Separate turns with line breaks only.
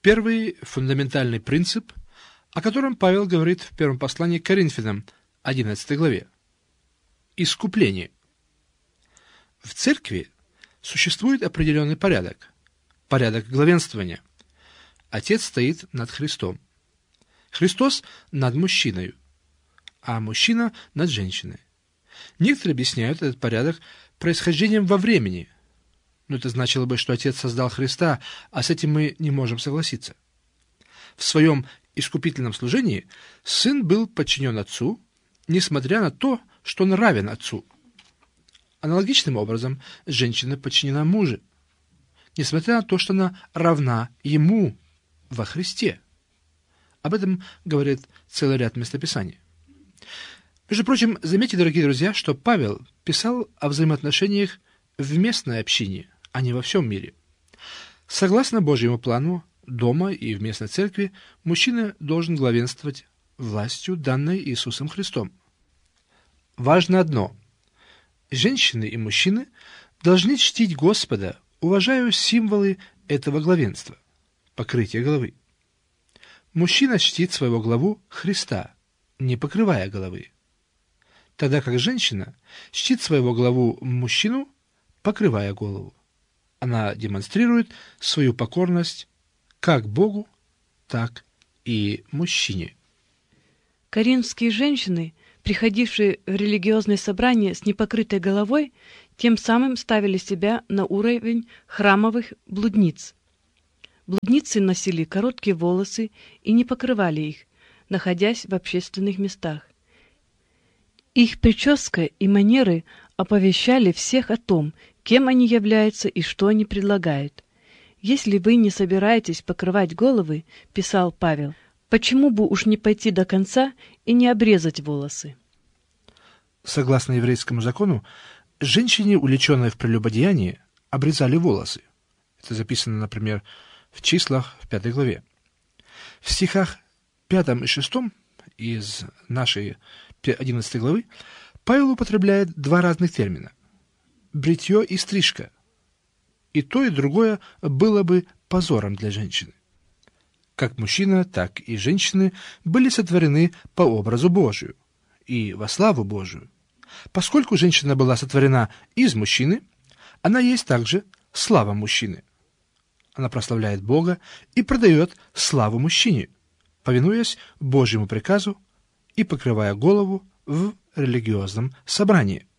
Первый фундаментальный принцип, о котором Павел говорит в первом послании к Коринфянам, 11 главе. Искупление. В церкви существует определенный порядок, порядок главенствования. Отец стоит над Христом. Христос над мужчиной, а мужчина над женщиной. Некоторые объясняют этот порядок происхождением во времени. Но это значило бы, что Отец создал Христа, а с этим мы не можем согласиться. В своем искупительном служении Сын был подчинен Отцу, несмотря на то, что он равен Отцу. Аналогичным образом женщина подчинена мужу, несмотря на то, что она равна ему во Христе. Об этом говорит целый ряд местописаний. Между прочим, заметьте, дорогие друзья, что Павел писал о взаимоотношениях в местной общине, а не во всем мире. Согласно Божьему плану, дома и в местной церкви мужчина должен главенствовать властью, данной Иисусом Христом. Важно одно. Женщины и мужчины должны чтить Господа, уважая символы этого главенства – покрытие головы. Мужчина чтит своего главу Христа, не покрывая головы, тогда как женщина чтит своего главу мужчину, покрывая голову. Она демонстрирует свою покорность как Богу, так и мужчине.
Коринфские женщины, приходившие в религиозные собрания с непокрытой головой, тем самым ставили себя на уровень храмовых блудниц. Блудницы носили короткие волосы и не покрывали их, находясь в общественных местах. Их прическа и манеры оповещали всех о том, кем они являются и что они предлагают. «Если вы не собираетесь покрывать головы, — писал Павел, — почему бы уж не пойти до конца и не обрезать волосы?»
Согласно еврейскому закону, женщине, увлеченной в прелюбодеянии, обрезали волосы. Это записано, например, в Числах, в 5 главе. В стихах 5 и 6 из нашей 11 главы Павел употребляет два разных термина – бритье и стрижка. И то, и другое было бы позором для женщины. Как мужчина, так и женщины были сотворены по образу Божию и во славу Божию. Поскольку женщина была сотворена из мужчины, она есть также слава мужчины. Она прославляет Бога и продает славу мужчине, повинуясь Божьему приказу и покрывая голову в религиозном собрании.